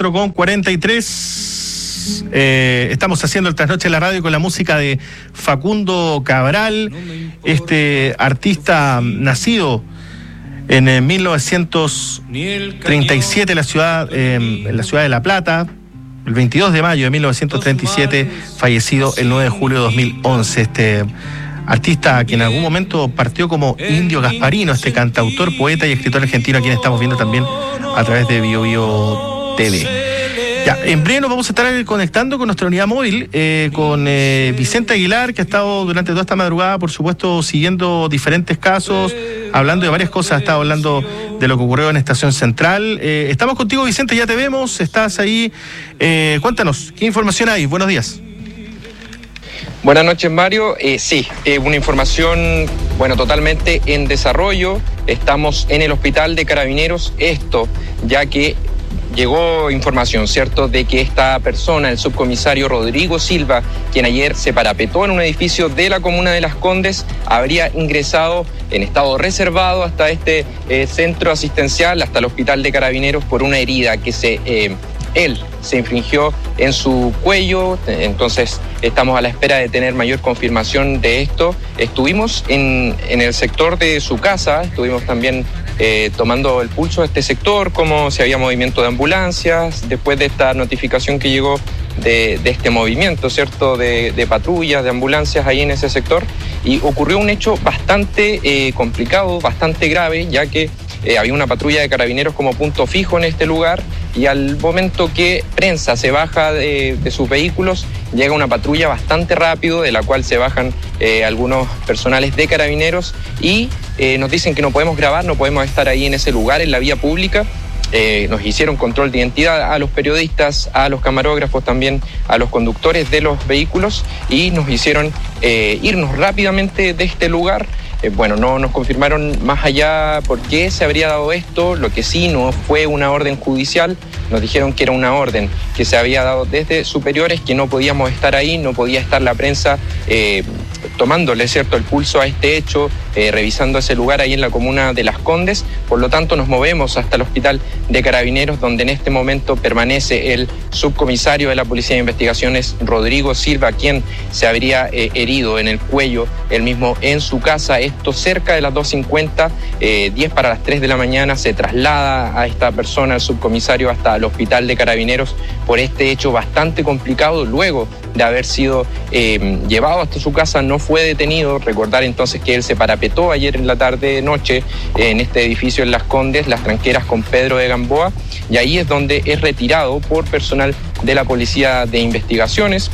4:43. Estamos haciendo el Trasnoche en la radio con la música de Facundo Cabral, este artista nacido en 1937 en la ciudad de La Plata, el 22 de mayo de 1937, fallecido el 9 de julio de 2011. Este artista que en algún momento partió como Indio Gasparino, este cantautor, poeta y escritor argentino, a quien estamos viendo también a través de BioBio TV. Ya, en breve nos vamos a estar conectando con nuestra unidad móvil, con Vicente Aguilar, que ha estado durante toda esta madrugada, por supuesto, siguiendo diferentes casos, hablando de varias cosas. Ha estado hablando de lo que ocurrió en Estación Central. Estamos contigo, Vicente, ya te vemos, estás ahí. Cuéntanos, ¿qué información hay? Buenos días. Buenas noches, Mario. Sí, una información, totalmente en desarrollo. Estamos en el hospital de Carabineros, ya que llegó información, ¿cierto?, de que esta persona, el subcomisario Rodrigo Silva, quien ayer se parapetó en un edificio de la comuna de Las Condes, habría ingresado en estado reservado hasta este centro asistencial, hasta el hospital de Carabineros, por una herida que él se infringió en su cuello. Entonces estamos a la espera de tener mayor confirmación de esto. Estuvimos en el sector de su casa, estuvimos también tomando el pulso de este sector, cómo si había movimiento de ambulancias, después de esta notificación que llegó de este movimiento, ¿cierto?, de patrullas, de ambulancias ahí en ese sector. Y ocurrió un hecho bastante complicado, bastante grave, ya que había una patrulla de Carabineros como punto fijo en este lugar, y al momento que prensa se baja de sus vehículos, llega una patrulla bastante rápido, de la cual se bajan algunos personales de Carabineros y nos dicen que no podemos grabar, no podemos estar ahí en ese lugar, en la vía pública. Nos hicieron control de identidad a los periodistas, a los camarógrafos, también a los conductores de los vehículos, y nos hicieron irnos rápidamente de este lugar. No nos confirmaron más allá por qué se habría dado esto. Lo que sí no fue una orden judicial, nos dijeron que era una orden que se había dado desde superiores, que no podíamos estar ahí, no podía estar la prensa tomándole, ¿cierto?, el pulso a este hecho, revisando ese lugar ahí en la comuna de Las Condes. Por lo tanto, nos movemos hasta el hospital de Carabineros, donde en este momento permanece el subcomisario de la Policía de Investigaciones, Rodrigo Silva, quien se habría herido en el cuello, él mismo en su casa. Esto cerca de las 2:50, 10 para las 3 de la mañana, se traslada a esta persona, el subcomisario, hasta el hospital de Carabineros por este hecho bastante complicado. Luego de haber sido llevado hasta su casa, no fue detenido. Recordar entonces que él se parapetó ayer en la tarde-noche en este edificio en Las Condes, Las Tranqueras, con Pedro de Gamboa, y ahí es donde es retirado por personal de la Policía de Investigaciones.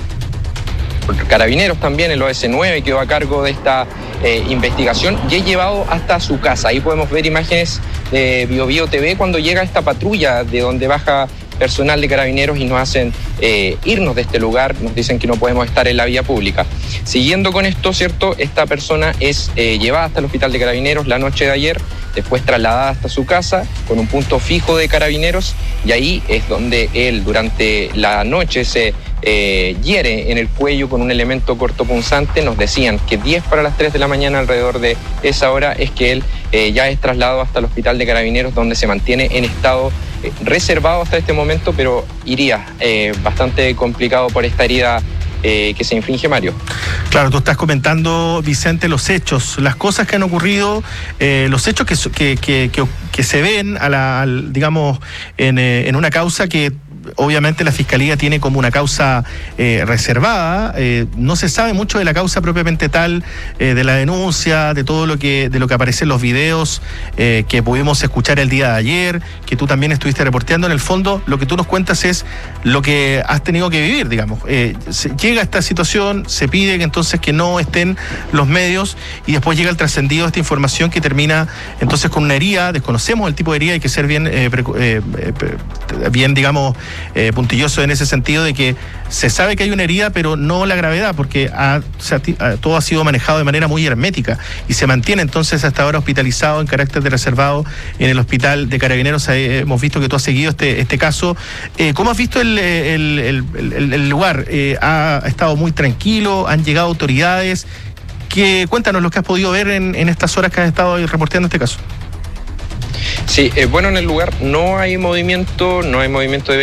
Carabineros también, el OS9 quedó a cargo de esta investigación y es llevado hasta su casa. Ahí podemos ver imágenes de BioBio TV cuando llega esta patrulla, de donde baja personal de Carabineros y nos hacen irnos de este lugar. Nos dicen que no podemos estar en la vía pública. Siguiendo con esto, ¿cierto?, esta persona es llevada hasta el hospital de Carabineros la noche de ayer, después trasladada hasta su casa con un punto fijo de Carabineros, y ahí es donde él durante la noche se hiere en el cuello con un elemento cortopunzante. Nos decían que 10 para las 3 de la mañana, alrededor de esa hora, es que él ya es trasladado hasta el hospital de Carabineros, donde se mantiene en estado reservado hasta este momento, pero iría bastante complicado por esta herida que se infringe, Mario. Claro, tú estás comentando, Vicente, los hechos, las cosas que han ocurrido, los hechos que se ven digamos, en una causa que obviamente la Fiscalía tiene como una causa reservada. No se sabe mucho de la causa propiamente tal, de la denuncia, de todo lo que aparece en los videos que pudimos escuchar el día de ayer, que tú también estuviste reporteando. En el fondo, lo que tú nos cuentas es lo que has tenido que vivir, digamos. Llega esta situación, se pide que entonces que no estén los medios, y después llega el trascendido de esta información que termina entonces con una herida. Desconocemos el tipo de herida, hay que ser bien, digamos, puntilloso en ese sentido, de que se sabe que hay una herida, pero no la gravedad, porque todo ha sido manejado de manera muy hermética y se mantiene entonces hasta ahora hospitalizado en carácter de reservado en el hospital de Carabineros. Hemos visto que tú has seguido este caso. ¿Cómo has visto el lugar? ¿Ha estado muy tranquilo? ¿Han llegado autoridades? Cuéntanos lo que has podido ver en estas horas que has estado reporteando este caso. Sí, en el lugar no hay movimiento de